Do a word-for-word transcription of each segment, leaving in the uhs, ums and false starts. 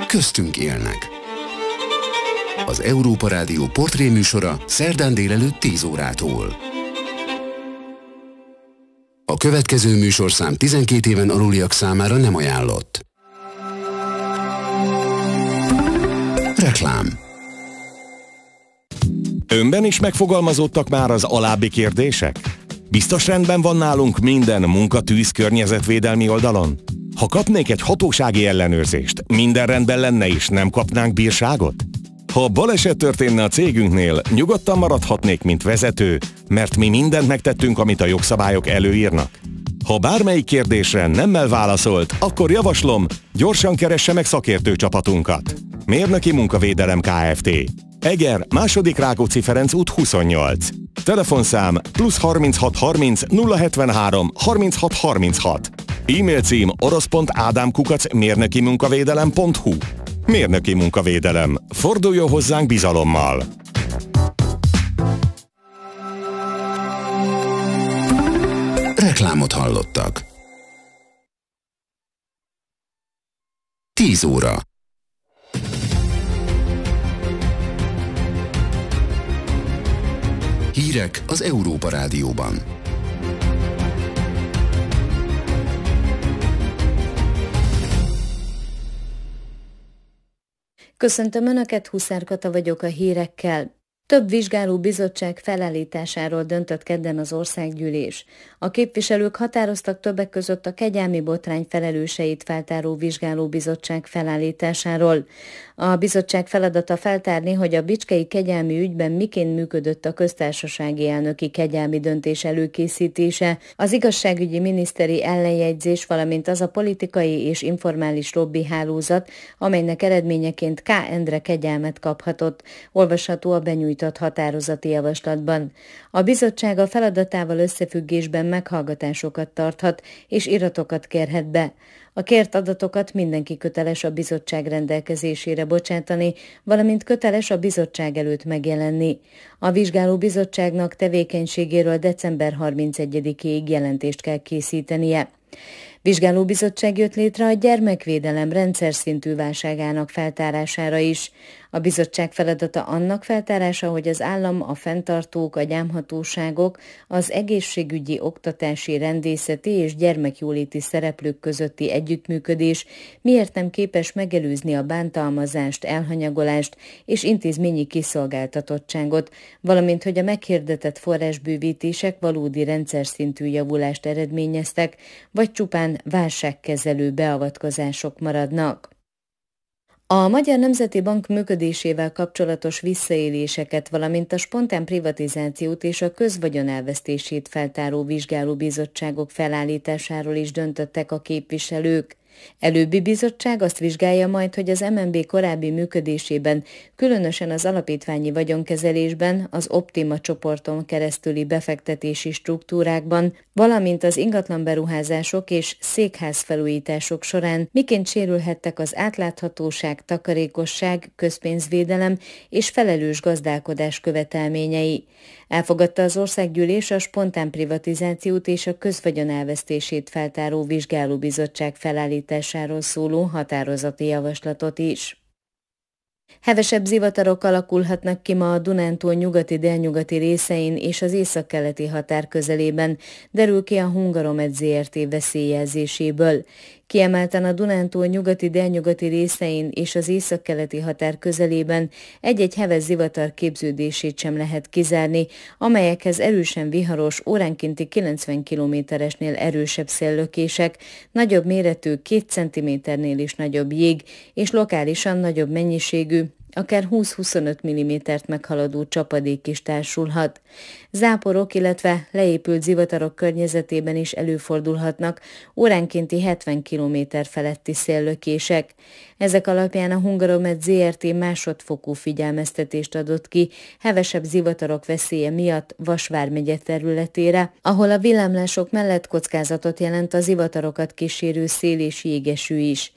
köztünk élnek. Az Európa Rádió portréműsora szerdán délelőtt tíz órától. A következő műsorszám tizenkét éven aluliak számára nem ajánlott. Reklám. Önben is megfogalmazódtak már az alábbi kérdések? Biztos rendben van nálunk minden munka-tűz környezetvédelmi oldalon? Ha kapnék egy hatósági ellenőrzést, minden rendben lenne és nem kapnánk bírságot? Ha baleset történne a cégünknél, nyugodtan maradhatnék, mint vezető, mert mi mindent megtettünk, amit a jogszabályok előírnak. Ha bármelyik kérdésre nemmel válaszolt, akkor javaslom, gyorsan keresse meg szakértő csapatunkat. Mérnöki Munkavédelem Kft. Eger, második Rákóczi Ferenc út huszonnyolc. Telefonszám plusz harminchat harminc nulla hetvenhárom harminchat harminchat. E-mail cím orosz pont ádám kukac mérnöki munkavédelem pont hu. Mérnöki Munkavédelem. Forduljon hozzánk bizalommal! Reklámot hallottak. tíz óra. Hírek az Európa Rádióban. Köszöntöm Önöket, Huszár Kata vagyok a hírekkel. Több vizsgálóbizottság felállításáról döntött kedden az országgyűlés. A képviselők határoztak többek között a kegyelmi botrány felelőseit feltáró vizsgálóbizottság felállításáról. A bizottság feladata feltárni, hogy a bicskei kegyelmi ügyben miként működött a köztársasági elnöki kegyelmi döntés előkészítése, az igazságügyi miniszteri ellenjegyzés, valamint az a politikai és informális lobby hálózat, amelynek eredményeként K. Endre kegyelmet kaphatott, olvasható a benyújtott határozati javaslatban. A bizottság a feladatával összefüggésben meghallgatásokat tarthat és iratokat kérhet be. A kért adatokat mindenki köteles a bizottság rendelkezésére bocsátani, valamint köteles a bizottság előtt megjelenni. A vizsgálóbizottságnak tevékenységéről december harmincegyedikéig jelentést kell készítenie. Vizsgálóbizottság jött létre a gyermekvédelem rendszer szintű válságának feltárására is. A bizottság feladata annak feltárása, hogy az állam, a fenntartók, a gyámhatóságok, az egészségügyi, oktatási, rendészeti és gyermekjóléti szereplők közötti együttműködés miért nem képes megelőzni a bántalmazást, elhanyagolást és intézményi kiszolgáltatottságot, valamint hogy a meghirdetett forrásbővítések valódi rendszer szintű javulást eredményeztek, vagy csupán válságkezelő beavatkozások maradnak. A Magyar Nemzeti Bank működésével kapcsolatos visszaéléseket, valamint a spontán privatizációt és a közvagyon elvesztését feltáró vizsgálóbizottságok felállításáról is döntöttek a képviselők. Előbbi bizottság azt vizsgálja majd, hogy az em en bé korábbi működésében, különösen az alapítványi vagyonkezelésben, az Optima csoporton keresztüli befektetési struktúrákban, valamint az ingatlanberuházások és székházfelújítások során miként sérülhettek az átláthatóság, takarékosság, közpénzvédelem és felelős gazdálkodás követelményei. Elfogadta az országgyűlés a spontán privatizációt és a közvagyon elvesztését feltáró vizsgálóbizottság felállításáról szóló határozati javaslatot is. Hevesebb zivatarok alakulhatnak ki ma a Dunántúl nyugati-délnyugati részein és az északkeleti határ közelében, derül ki a Hungaromed zé er té veszélyjelzéséből. Kiemelten a Dunántúl nyugati-délnyugati részein és az északkeleti határ közelében egy-egy heves zivatar képződését sem lehet kizárni, amelyekhez erősen viharos, óránkénti kilencven kilométeresnél erősebb széllökések, nagyobb méretű két centiméternél is nagyobb jég és lokálisan nagyobb mennyiségű, akár húsz-huszonöt millimétert meghaladó csapadék is társulhat. Záporok, illetve leépült zivatarok környezetében is előfordulhatnak óránkénti hetven kilométer feletti széllökések. Ezek alapján a Hungaromed zé er té másodfokú figyelmeztetést adott ki hevesebb zivatarok veszélye miatt Vas vármegye területére, ahol a villámlások mellett kockázatot jelent a zivatarokat kísérő szél és jégeső is.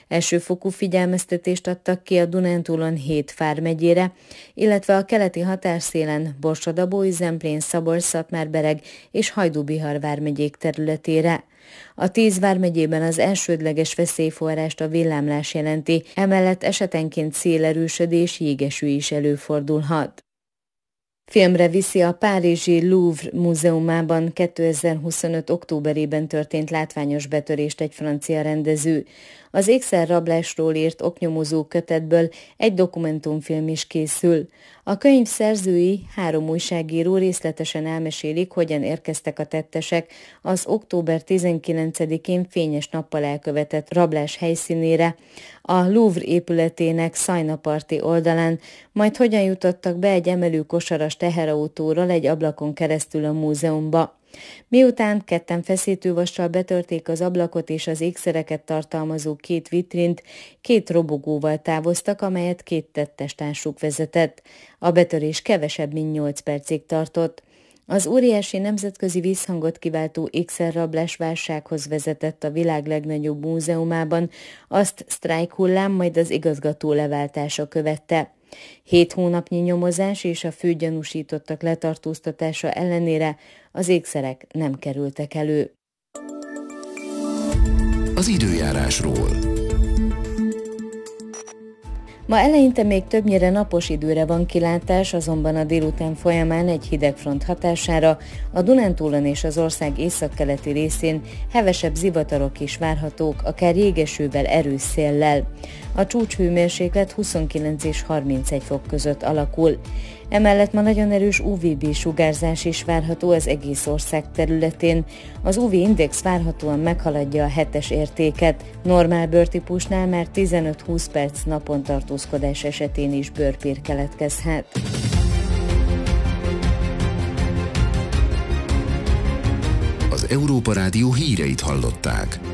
Elsőfokú figyelmeztetést adtak ki a Dunántúlon hét vármegyére, illetve a keleti határszélen Borsod-Abaúj, Zemplén, Szabolcs-Szatmár-Bereg és Hajdú-Bihar vármegyék területére. A tíz vármegyében az elsődleges veszélyforrást a villámlás jelenti, emellett esetenként szélerősödés, jégeső is előfordulhat. Filmre viszi a párizsi Louvre múzeumában kétezer-huszonöt októberében történt látványos betörést egy francia rendező. Az ékszerrablásról írt oknyomozó kötetből egy dokumentumfilm is készül. A könyv szerzői, három újságíró részletesen elmesélik, hogyan érkeztek a tettesek az október tizenkilencedikén fényes nappal elkövetett rablás helyszínére, a Louvre épületének Szajna-parti oldalán, majd hogyan jutottak be egy emelőkosaras teherautóról egy ablakon keresztül a múzeumba. Miután ketten feszítővassal betörték az ablakot és az ékszereket tartalmazó két vitrint, két robogóval távoztak, amelyet két tettestársuk vezetett. A betörés kevesebb, mint nyolc percig tartott. Az óriási nemzetközi visszhangot kiváltó ékszerrablás válsághoz vezetett a világ legnagyobb múzeumában, azt sztrájkhullám, majd az igazgató leváltása követte. Hét hónapnyi nyomozás és a főgyanúsítottak letartóztatása ellenére az ékszerek nem kerültek elő. Az időjárásról. Ma eleinte még többnyire napos időre van kilátás, azonban a délután folyamán egy hidegfront hatására a Dunántúlon és az ország északkeleti részén hevesebb zivatarok is várhatók, akár jégesővel, erős széllel. A csúcshőmérséklet huszonkilenc és harmincegy fok között alakul. Emellett ma nagyon erős u vé bé sugárzás is várható az egész ország területén. Az u vé index várhatóan meghaladja a hetes értéket. Normál bőrtípusnál már tizenöt-húsz perc napon tartózkodás esetén is bőrpér keletkezhet. Az Európa Rádió híreit hallották.